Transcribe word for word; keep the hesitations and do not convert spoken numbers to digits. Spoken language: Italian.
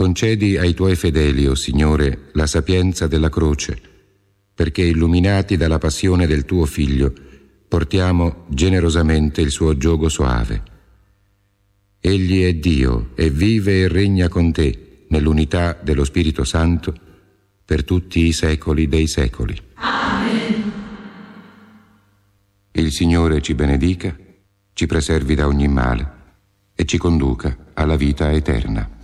Concedi ai tuoi fedeli, o Signore, la sapienza della croce, perché illuminati dalla passione del tuo Figlio portiamo generosamente il suo giogo soave. Egli è Dio e vive e regna con te nell'unità dello Spirito Santo per tutti i secoli dei secoli. Amen. Il Signore ci benedica, ci preservi da ogni male e ci conduca alla vita eterna.